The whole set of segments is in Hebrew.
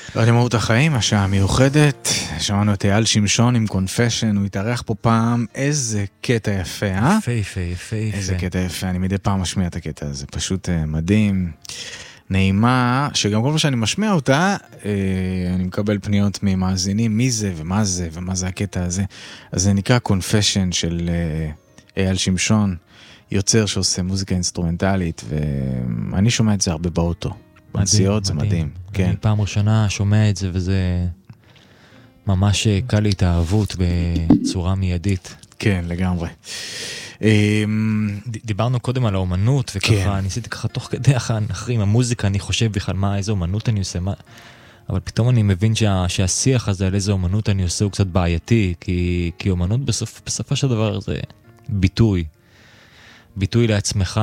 רדיו מהות החיים, השעה מיוחדת, שמענו את אייל שמשון עם קונפשן, הוא התארח פה פעם, איזה קטע יפה, אה? יפה, יפה, יפה. איזה קטע יפה, אני מדי פעם משמיע את הקטע הזה, פשוט מדהים, נעימה, שגם כל מה שאני משמיע אותה, אני מקבל פניות ממאזינים, מי זה ומה זה ומה זה הקטע הזה, אז זה נקרא קונפשן של אייל שמשון, יוצר שעושה מוזיקה אינסטרומנטלית, ואני שומע את זה הרבה באוטו. בנסיעות זה מדהים. אני פעם ראשונה שומע את זה, וזה ממש קל להתאהבות בצורה מיידית. כן, לגמרי. דיברנו קודם על האומנות, וככה ניסיתי ככה תוך כדי אחרי עם המוזיקה, אני חושב בכלל איזה אומנות אני עושה, אבל פתאום אני מבין שהשיח הזה על איזה אומנות אני עושה הוא קצת בעייתי, כי אומנות בסופו של דבר זה ביטוי לעצמך,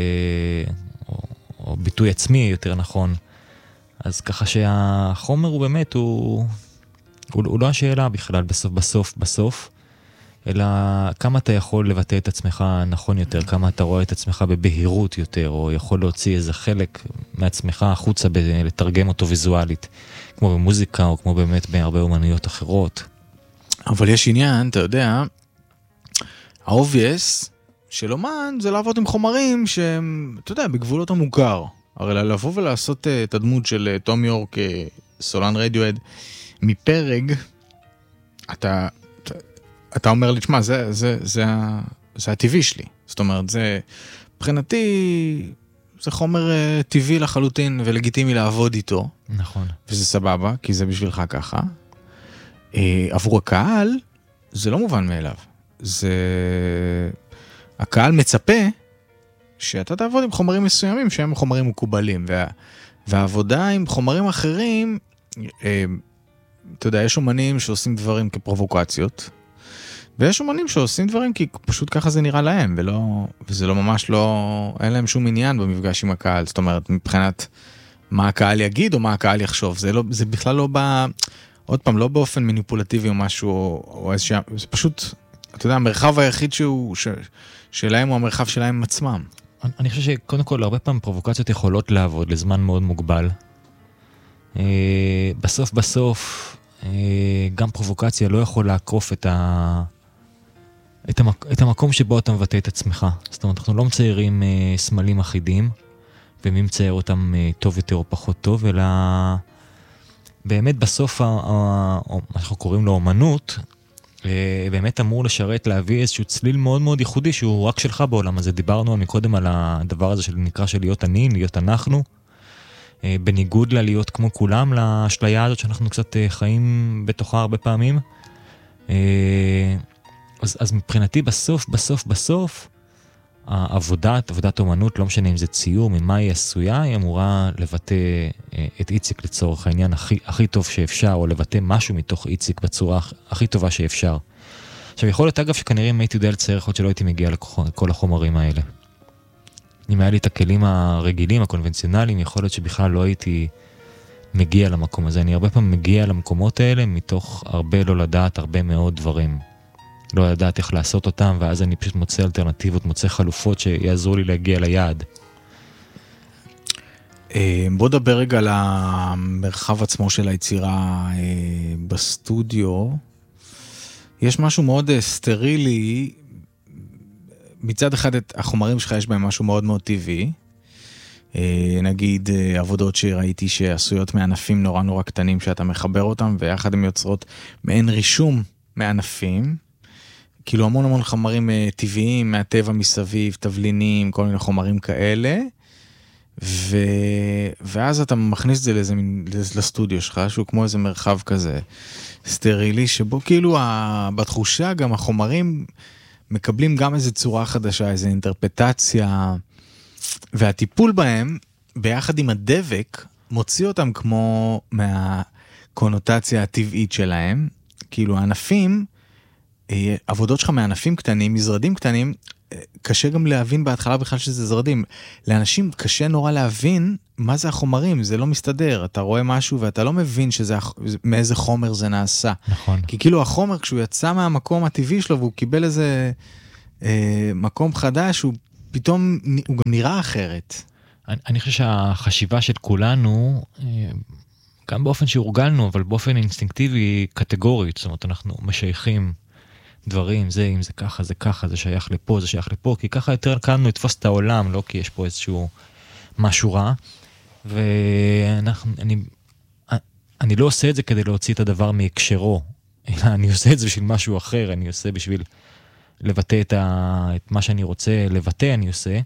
או ביטוי עצמי יותר נכון. אז ככה שהחומר הוא באמת, הוא לא השאלה בכלל בסוף, אלא כמה אתה יכול לבטא את עצמך נכון יותר, כמה אתה רואה את עצמך בבהירות יותר, או יכול להוציא איזה חלק מעצמך החוצה לתרגם אותו ויזואלית, כמו במוזיקה, או כמו באמת בהרבה אומנויות אחרות. אבל יש עניין, אתה יודע, ה-obvious של אומן זה לעבוד עם חומרים שהם, אתה יודע, בגבולות המוכר. הרי לבוא ולעשות את הדמות של תום יורק, סולן רדיואד, מפרג, אתה אומר לי, תשמע, זה הטבעי שלי. זאת אומרת, מבחינתי, זה חומר טבעי לחלוטין ולגיטימי לעבוד איתו. נכון. וזה סבבה, כי זה בשבילך ככה. עבור הקהל, זה לא מובן מאליו. הקהל מצפה שאתה תעבוד עם חומרים מסוימים שהם חומרים מקובלים, והעבודה עם חומרים אחרים, אתה יודע, יש אומנים שעושים דברים כפרובוקציות, ויש אומנים שעושים דברים כי פשוט ככה זה נראה להם, וזה לא ממש לא, אין להם שום עניין במפגש עם הקהל, זאת אומרת, מבחינת מה הקהל יגיד או מה הקהל יחשוב, זה בכלל לא בא, עוד פעם, לא באופן מניפולטיבי או משהו, או איזושהי, זה פשוט, אתה יודע, המרחב היחיד שלהם הוא המרחב שלהם עצמם. אני חושב שקודם כל, הרבה פעמים פרובוקציות יכולות לעבוד לזמן מאוד מוגבל. בסוף, גם פרובוקציה לא יכול לעקוף את המקום שבו אתה מבטא את עצמך. זאת אומרת, אנחנו לא מציירים סמלים אחידים, ומי מצייר אותם טוב יותר או פחות טוב, אלא באמת בסוף, מה שאנחנו קוראים לו אומנות, באמת אמור לשרת להביא איזשהו צליל מאוד מאוד ייחודי שהוא רק שלך בעולם הזה. דיברנו מקודם על הדבר הזה שנקרא של להיות אני, להיות אנחנו, בניגוד ללהיות כמו כולם, לאשליה הזאת שאנחנו קצת חיים בתוכה הרבה פעמים. אז מבחינתי בסוף, עבודת אומנות, לא משנה אם זה ציור, ממה היא עשויה, היא אמורה לבטא את איציק לצורך העניין הכי טוב שאפשר, או לבטא משהו מתוך איציק בצורה הכי טובה שאפשר. עכשיו, יכול להיות אגב שכנראה אם הייתי יודע לצייר, יכול להיות שלא הייתי מגיע לכל החומרים האלה. אם היה לי את הכלים הרגילים, הקונבנציונליים, יכול להיות שבכלל לא הייתי מגיע למקום הזה. אני הרבה פעמים מגיע למקומות האלה מתוך הרבה לא לדעת, הרבה מאוד דברים. לא לדעת איך לעשות אותם, ואז אני פשוט מוצא אלטרנטיבות, מוצא חלופות שיעזרו לי להגיע ליעד. בוא דבר רגע על המרחב עצמו של היצירה בסטודיו. יש משהו מאוד סטרילי, מצד אחד החומרים שלך יש בהם משהו מאוד מאוד טבעי, נגיד עבודות שראיתי שעשויות מענפים נורא נורא קטנים שאתה מחבר אותם, ויחד הם יוצרות מעין רישום מענפים, כאילו המון חומרים טבעיים מהטבע מסביב, תבלינים, כל מיני חומרים כאלה, ואז אתה מכניס את זה לסטודיו שלך, שהוא כמו איזה מרחב כזה סטרילי, שבו כאילו בתחושה גם החומרים מקבלים גם איזו צורה חדשה, איזו אינטרפטציה, והטיפול בהם, ביחד עם הדבק, מוציא אותם כמו מהקונוטציה הטבעית שלהם, כאילו הענפים, עבודות שלך מענפים קטנים, מזרדים קטנים, קשה גם להבין בהתחלה בכלל שזה זרדים. לאנשים קשה נורא להבין מה זה החומרים, זה לא מסתדר. אתה רואה משהו ואתה לא מבין מאיזה חומר זה נעשה. נכון. כי כאילו החומר, כשהוא יצא מהמקום הטבעי שלו, והוא קיבל איזה מקום חדש, הוא פתאום, הוא גם נראה אחרת. אני חושב שהחשיבה של כולנו, גם באופן שהורגלנו, אבל באופן אינסטינקטיבי קטגורית, זאת אומרת, אנחנו משייכים דברים, אם זה ככה, זה ככה, זה שייך לפה, זה שייך לפה, כי ככה יותר קל לנו לתפוס את העולם, לא כי יש פה איזשהו משהו רע, אני לא עושה את זה כדי להוציא את הדבר מהקשרו, אלא אני עושה את זה בשביל משהו אחר, אני עושה בשביל לבטא את מה שאני רוצה לבטא, אני עושה,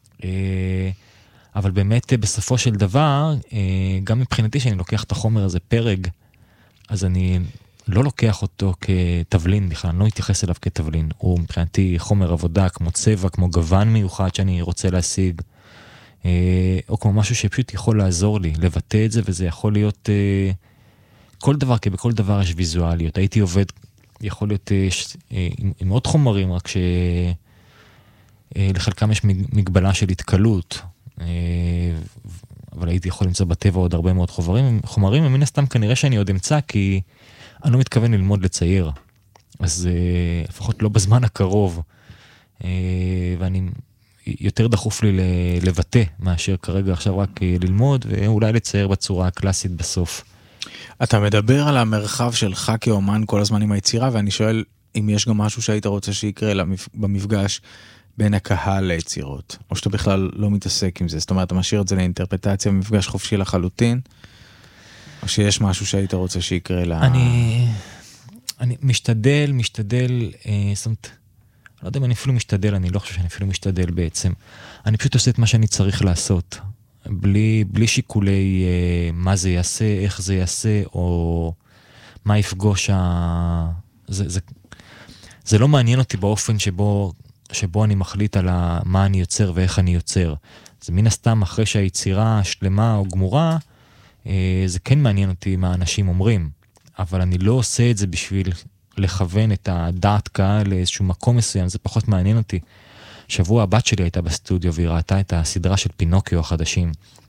אבל באמת בסופו של דבר, גם מבחינתי שאני לוקח את החומר הזה פרק, אז אני לא לוקח אותו כתבלין בכלל, אני לא מתייחס אליו כתבלין, הוא מבחינתי חומר עבודה כמו צבע, כמו גוון מיוחד שאני רוצה להשיג, או כמו משהו שפשוט יכול לעזור לי, לבטא את זה, וזה יכול להיות כל דבר, כי בכל דבר יש ויזואליות. הייתי עובד, יכול להיות עם עוד חומרים, רק שלחלקם יש מגבלה של התקלות, אבל הייתי יכול למצוא בטבע עוד הרבה מאוד חומרים, ומן הסתם כנראה שאני עוד אמצא, כי אני לא מתכוון ללמוד לצייר, אז לפחות לא בזמן הקרוב, ואני יותר דחוף לי לבטא מאשר כרגע עכשיו רק ללמוד, ואולי לצייר בצורה הקלאסית בסוף. אתה מדבר על המרחב שלך כאומן כל הזמן עם היצירה, ואני שואל אם יש גם משהו שהיית רוצה שיקרה במפגש בין הקהל ליצירות, או שאתה בכלל לא מתעסק עם זה, זאת אומרת, אתה משאיר את זה לאינטרפטציה, מפגש חופשי לחלוטין, או שיש משהו שהיית רוצה שיקרה אני משתדל, זאת אומרת, לא יודע אם אני אפילו משתדל, אני לא חושב שאני אפילו משתדל בעצם. אני פשוט עושה את מה שאני צריך לעשות, בלי שיקולי מה זה יעשה, איך זה יעשה, או מה יפגוש זה לא מעניין אותי באופן שבו אני מחליט על מה אני יוצר ואיך אני יוצר. זה מן הסתם אחרי שהיצירה שלמה או גמורה, זה כן מעניין אותי מה אנשים אומרים, אבל אני לא עושה את זה בשביל לכוון את הדעת קהל לאיזשהו מקום מסוים, זה פחות מעניין אותי. שבוע הבת שלי הייתה בסטודיו והיא ראתה את הסדרה של פינוקיו החדשים,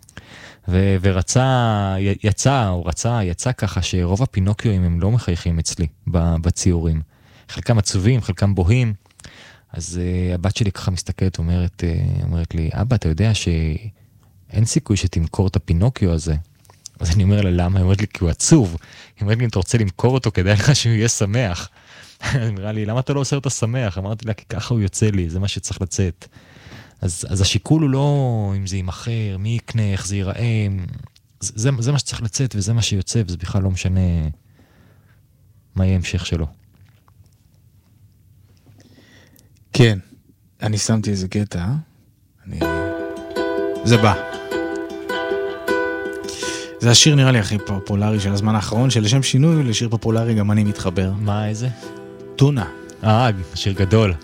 יצא ככה שרוב הפינוקיואים הם לא מחייכים אצלי בציורים. חלקם עצובים, חלקם בוהים. אז הבת שלי ככה מסתכלת, אומרת לי, אבא, אתה יודע שאין סיכוי שתמכור את הפינוקיו הזה? אז אני אומר לה, למה? היא אומרת לי, כי הוא עצוב. היא אומרת לי, אם אתה רוצה למכור אותו, כדאי לך שהוא יהיה שמח. היא אמרה לי, למה אתה לא עושה אותו שמח? אמרתי לה, כי ככה הוא יוצא לי, זה מה שצריך לצאת. אז השיקול הוא לא אם זה יימחר, מי יקנה, איך זה ייראה. זה מה שצריך לצאת, וזה מה שיוצא, וזה בכלל לא משנה מה יהיה המשך שלו. כן, אני שמתי איזה קטע. זה בא. זה השיר נראה לי הכי פופולרי של הזמן האחרון, שלשם שינוי לשיר פופולרי גם אני מתחבר. מה, איזה? טונה. שיר גדול.